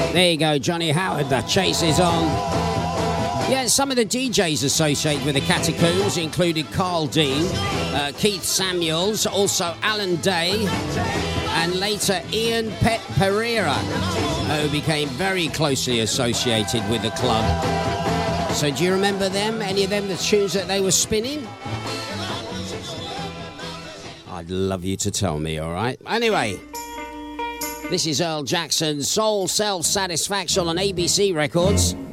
There you go, Johnny Howard, The Chase Is On. Yeah, some of the DJs associated with the Catacombs included Carl Dean, Keith Samuels, also Alan Day, and later Ian Pet Pereira, who became very closely associated with the club. So do you remember them? Any of them, the tunes that they were spinning? I'd love you to tell me, all right? Anyway, this is Earl Jackson, Soul Self-Satisfaction on ABC Records.